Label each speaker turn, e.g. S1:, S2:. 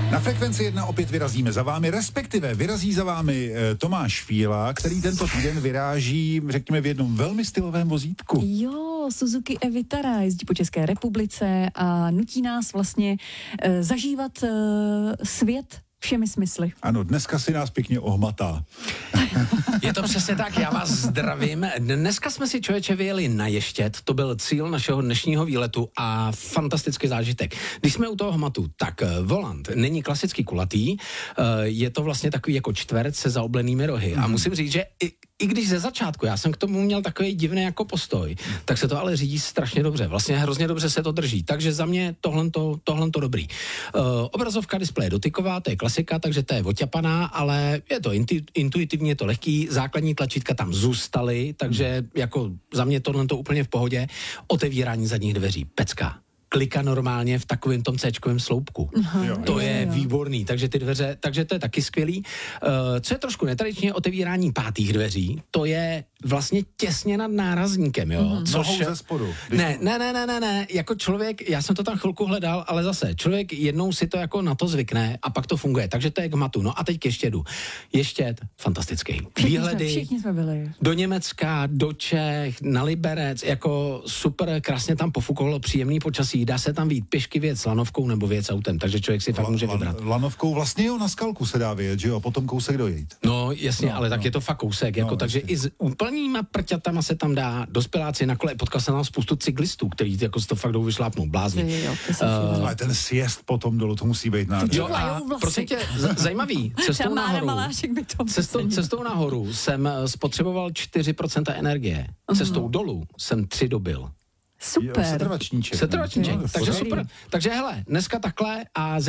S1: Na Frekvenci 1 opět vyrazíme za vámi, respektive vyrazí za vámi Tomáš Fíla, který tento týden vyráží, řekněme, v jednom velmi stylovém vozítku.
S2: Jo, Suzuki e-Vitara jezdí po České republice a nutí nás vlastně zažívat svět všemi smysly.
S1: Ano, dneska si nás pěkně ohmatá.
S3: Je to přesně tak, já vás zdravím. Dneska jsme si, člověče, vyjeli na Ještěd, to byl cíl našeho dnešního výletu a fantastický zážitek. Když jsme u toho hmatu, tak volant není klasický kulatý, je to vlastně takový jako čtverec se zaoblenými rohy. A musím říct, že i když ze začátku já jsem k tomu měl takový divný jako postoj, tak se to ale řídí strašně dobře. Vlastně hrozně dobře se to drží. Takže za mě tohle dobrý. Obrazovka displeje dotyková, to je klasika, takže to je oťapaná, ale je to intuitivně, je to lehký. Základní tlačítka tam zůstaly, takže jako za mě tohle úplně v pohodě. Otevírání zadních dveří, pecka. Klika normálně v takovém tom C-čkovém sloupku. To je výborný, takže ty dveře, takže to je taky skvělý. Co je trošku netradičně, otevírání pátých dveří, to je vlastně těsně nad nárazníkem, jo.
S1: Nohou ze spodu.
S3: Ne, jako člověk, já jsem to tam chvilku hledal, ale zase, člověk jednou si to jako na to zvykne a pak to funguje, takže to je k hmatu. No a teď k Ještědu. Ještěd, fantastický. Výhledy
S2: Všichni jsme byli.
S3: do Německa, do Čech, na Liberec, jako super, krásně tam pofukovalo, příjemný počasí, dá se tam vyjít pěšky, vyjet s lanovkou nebo vyjet s autem, takže člověk si fakt může vybrat.
S1: Lanovkou vlastně jo, na Skalku se dá vyjet, že jo, potom kousek dojít.
S3: No jasně, ale tak je to fakt kousek, jako, takže i s úplnýma prťatama se tam dá, dospěláci na kole, potkal jsem tam spoustu cyklistů, kteří jako si to fakt jdou vyšlápnout, blázni.
S1: Ale ten sjezd potom dolů, to musí být nádherný.
S3: Jo a prosím tě, zajímavý, cestou nahoru jsem spotřeboval 4% energie, cestou dolů jsem 3 dobil.
S2: Super.
S1: Setrvačníček.
S3: Takže super. Takže hele, dneska takhle a